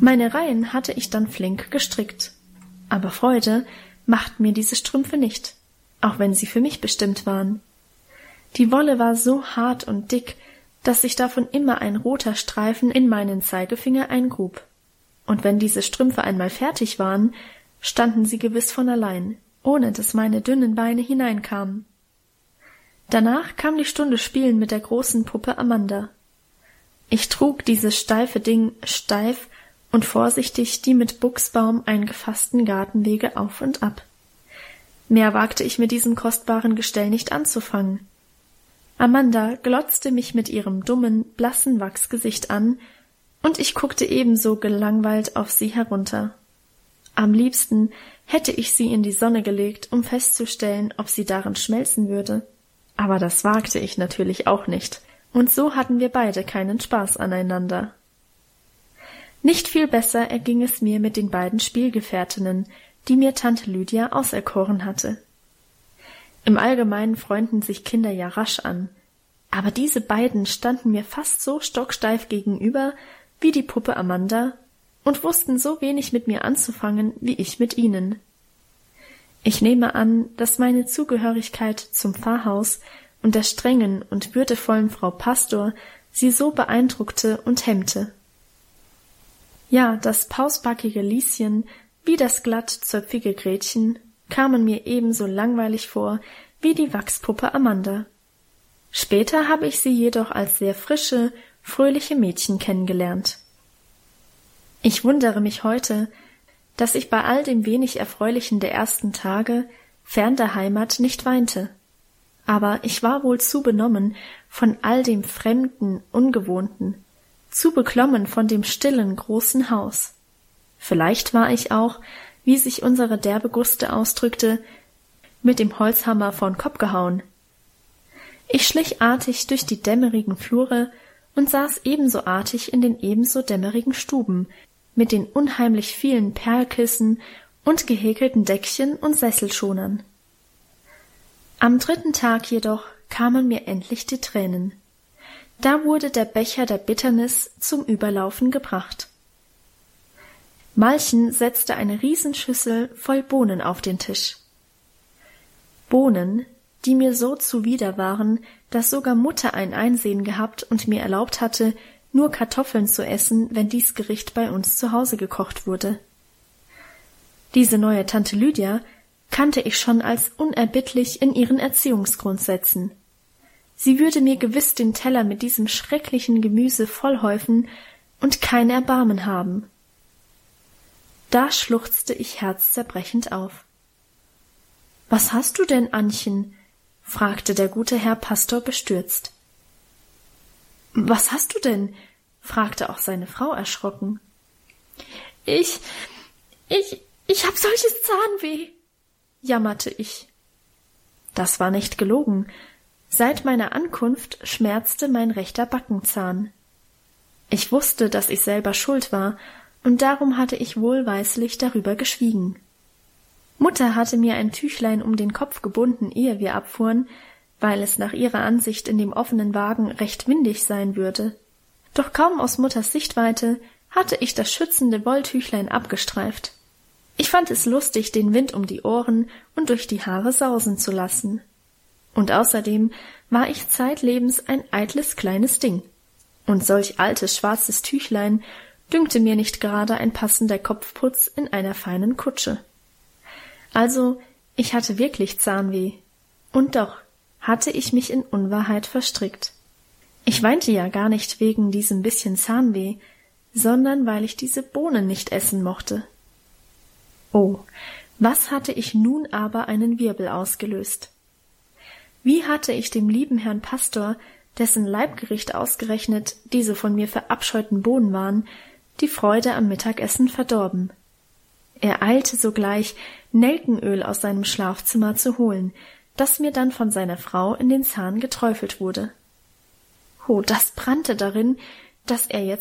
Meine Reihen hatte ich dann flink gestrickt. Aber Freude machten mir diese Strümpfe nicht, auch wenn sie für mich bestimmt waren. Die Wolle war so hart und dick, dass sich davon immer ein roter Streifen in meinen Zeigefinger eingrub. Und wenn diese Strümpfe einmal fertig waren, standen sie gewiss von allein, ohne dass meine dünnen Beine hineinkamen. Danach kam die Stunde Spielen mit der großen Puppe Amanda. Ich trug dieses steife Ding steif und vorsichtig die mit Buchsbaum eingefassten Gartenwege auf und ab. Mehr wagte ich mit diesem kostbaren Gestell nicht anzufangen. Amanda glotzte mich mit ihrem dummen, blassen Wachsgesicht an, und ich guckte ebenso gelangweilt auf sie herunter. Am liebsten hätte ich sie in die Sonne gelegt, um festzustellen, ob sie darin schmelzen würde. Aber das wagte ich natürlich auch nicht, und so hatten wir beide keinen Spaß aneinander. Nicht viel besser erging es mir mit den beiden Spielgefährtinnen, die mir Tante Lydia auserkoren hatte. Im Allgemeinen freunden sich Kinder ja rasch an, aber diese beiden standen mir fast so stocksteif gegenüber wie die Puppe Amanda und wussten so wenig mit mir anzufangen wie ich mit ihnen. Ich nehme an, dass meine Zugehörigkeit zum Pfarrhaus und der strengen und würdevollen Frau Pastor sie so beeindruckte und hemmte. Ja, das pausbackige Lieschen wie das glattzöpfige Gretchen kamen mir ebenso langweilig vor wie die Wachspuppe Amanda. Später habe ich sie jedoch als sehr frische, fröhliche Mädchen kennengelernt. Ich wundere mich heute, dass ich bei all dem wenig Erfreulichen der ersten Tage fern der Heimat nicht weinte. Aber ich war wohl zu benommen von all dem Fremden, Ungewohnten, zu beklommen von dem stillen, großen Haus. Vielleicht war ich auch, wie sich unsere derbe Guste ausdrückte, mit dem Holzhammer vorn Kopf gehauen. Ich schlich artig durch die dämmerigen Flure und saß ebenso artig in den ebenso dämmerigen Stuben, mit den unheimlich vielen Perlkissen und gehäkelten Deckchen und Sesselschonern. Am 3. Tag jedoch kamen mir endlich die Tränen. Da wurde der Becher der Bitternis zum Überlaufen gebracht. Malchen setzte eine Riesenschüssel voll Bohnen auf den Tisch. Bohnen, die mir so zuwider waren, dass sogar Mutter ein Einsehen gehabt und mir erlaubt hatte, nur Kartoffeln zu essen, wenn dies Gericht bei uns zu Hause gekocht wurde. Diese neue Tante Lydia kannte ich schon als unerbittlich in ihren Erziehungsgrundsätzen. Sie würde mir gewiss den Teller mit diesem schrecklichen Gemüse vollhäufen und kein Erbarmen haben. Da schluchzte ich herzzerbrechend auf. »Was hast du denn, Annchen?« fragte der gute Herr Pastor bestürzt. »Was hast du denn?« fragte auch seine Frau erschrocken. Ich hab solches Zahnweh«, jammerte ich. Das war nicht gelogen. Seit meiner Ankunft schmerzte mein rechter Backenzahn. Ich wusste, dass ich selber schuld war, und darum hatte ich wohlweislich darüber geschwiegen. Mutter hatte mir ein Tüchlein um den Kopf gebunden, ehe wir abfuhren, weil es nach ihrer Ansicht in dem offenen Wagen recht windig sein würde. Doch kaum aus Mutters Sichtweite hatte ich das schützende Wolltüchlein abgestreift. Ich fand es lustig, den Wind um die Ohren und durch die Haare sausen zu lassen. Und außerdem war ich zeitlebens ein eitles kleines Ding. Und solch altes schwarzes Tüchlein dünkte mir nicht gerade ein passender Kopfputz in einer feinen Kutsche. Also, ich hatte wirklich Zahnweh. Und doch hatte ich mich in Unwahrheit verstrickt. Ich weinte ja gar nicht wegen diesem bisschen Zahnweh, sondern weil ich diese Bohnen nicht essen mochte. Oh, was hatte ich nun aber einen Wirbel ausgelöst? Wie hatte ich dem lieben Herrn Pastor, dessen Leibgericht ausgerechnet diese von mir verabscheuten Bohnen waren, die Freude am Mittagessen verdorben? Er eilte sogleich, Nelkenöl aus seinem Schlafzimmer zu holen, das mir dann von seiner Frau in den Zahn geträufelt wurde. Oh, das brannte darin, dass er